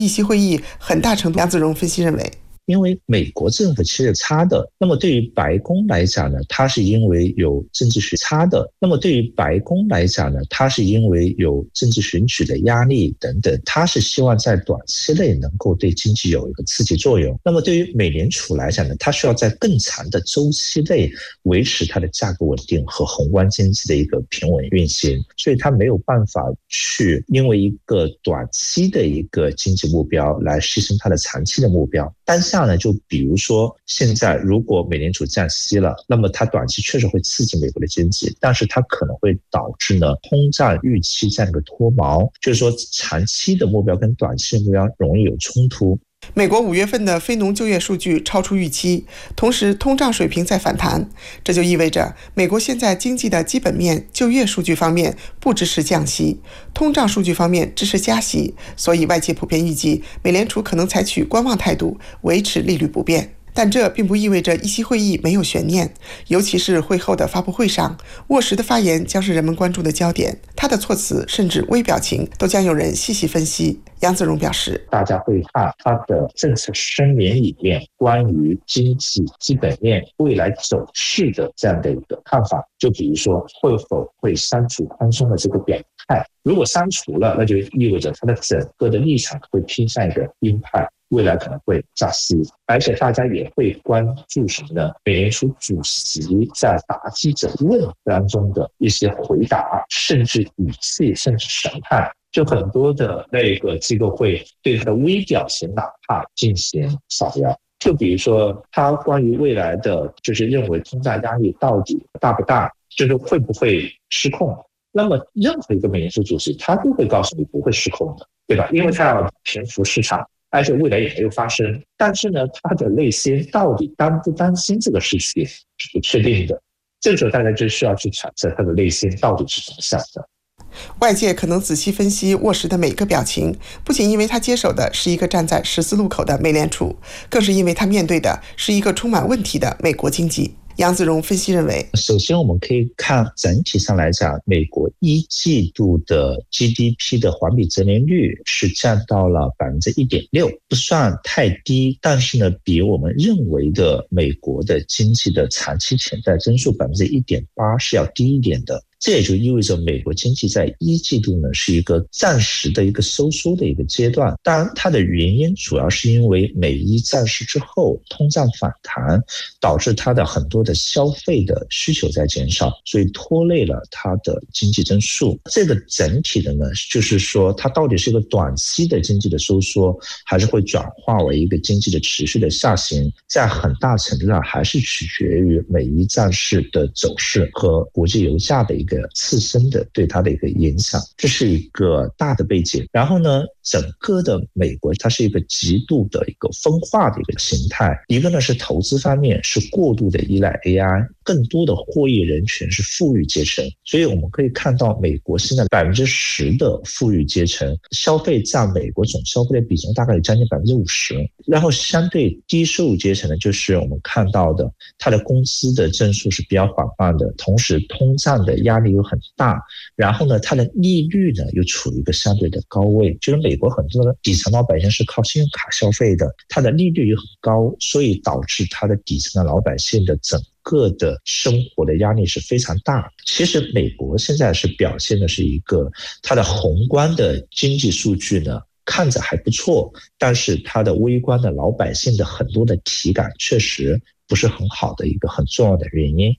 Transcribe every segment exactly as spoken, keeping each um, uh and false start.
议息会议很大程度，杨子荣分析认为。 因为美国政府其实差的，那么对于白宫来讲呢，它是因为有政治学差的，那么对于白宫来讲呢，它是因为有政治选举的压力等等，它是希望在短期内能够对经济有一个刺激作用。那么对于美联储来讲呢，它需要在更长的周期内维持它的价格稳定和宏观经济的一个平稳运行，所以它没有办法去因为一个短期的一个经济目标来牺牲它的长期的目标。当下呢，就比如说现在如果美联储降息了，那么它短期确实会刺激美国的经济，但是它可能会导致呢通胀预期这样一个脱锚，就是说长期的目标跟短期的目标容易有冲突。 美国五月份的非农就业数据超出预期，同时通胀水平在反弹，这就意味着美国现在经济的基本面就业数据方面不支持降息，通胀数据方面支持加息，所以外界普遍预计美联储可能采取观望态度，维持利率不变。但这并不意味着议息会议没有悬念，尤其是会后的发布会上，沃什的发言将是人们关注的焦点，他的措辞甚至微表情都将有人细细分析。杨子荣表示， 大家会看他的政策声明里面关于经济基本面未来走势的这样的一个看法，就比如说会否会删除宽松的这个表态，如果删除了，那就意味着他的整个的立场会偏向一个鹰派，未来可能会加息，而且大家也会关注什么呢？美联储主席在答记者问当中的一些回答，甚至语气，甚至神态，就很多的那个机构会对他的微表情哪怕进行扫描。就比如说他关于未来的就是认为通胀压力到底大不大，就是会不会失控，那么任何一个美联储主席他都会告诉你不会失控的，对吧？因为他要平复市场，而且未来也没有发生，但是呢，他的内心到底担不担心这个事情是不确定的。这个时候大家就需要去揣测他的内心到底是怎么想的。 外界可能仔细分析沃什的每个表情，不仅因为他接手的是一个站在十字路口的美联储，更是因为他面对的是一个充满问题的美国经济。杨子荣分析认为， 首先我们可以看整体上来讲，美国一季度的 G D P 的环比增年率是降到了 百分之一点六， 不算太低，但是呢，比我们认为的美国的经济的长期潜在增速 百分之一点八 是要低一点的。这也就意味着美国经济在一季度呢是一个暂时的一个收缩的一个阶段，当然它的原因主要是因为美伊战事之后通胀反弹，导致它的很多的消费的需求在减少，所以拖累了它的经济增速。这个整体的呢，就是说它到底是一个短期的经济的收缩，还是会转化为一个经济的持续的下行，在很大程度上还是取决于美伊战事的走势和国际油价的一个自身的对它的一个影响，这是一个大的背景。然后呢，整个的美国它是一个极度的一个分化的一个形态，一个呢是投资方面是过度的依赖 A I， 更多的获益人群是富裕阶层，所以我们可以看到美国现在 百分之十 的富裕阶层消费占美国总消费的比重大概有将近 百分之五十， 然后相对低收入阶层呢，就是我们看到的它的工资的增速是比较缓慢的，同时通胀的压力又很大，然后呢它的利率呢又处于一个相对的高位，就是美国很多的底层老百姓是靠信用卡消费的，它的利率又很高，所以导致它的底层的老百姓的整个的生活的压力是非常大。其实美国现在是表现的是一个它的宏观的经济数据呢看着还不错，但是它的微观的老百姓的很多的体感确实不是很好的一个很重要的原因。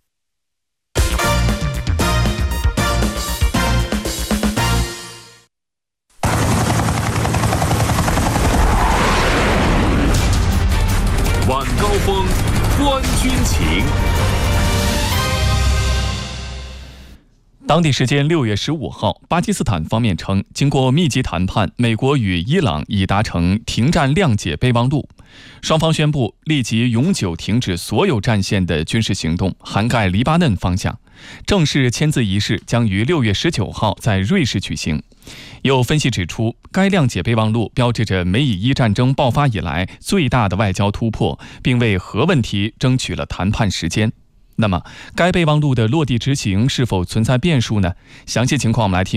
晚高峰，观军情。当地时间六月十五号，巴基斯坦方面称，经过密集谈判，美国与伊朗已达成停战谅解备忘录。双方宣布立即永久停止所有战线的军事行动，涵盖黎巴嫩方向。正式签字仪式将于六月十九号在瑞士举行。有分析指出，该谅解备忘录标志着美以伊战争爆发以来最大的外交突破，并为核问题争取了谈判时间。那么，该备忘录的落地执行是否存在变数呢？详细情况我们来听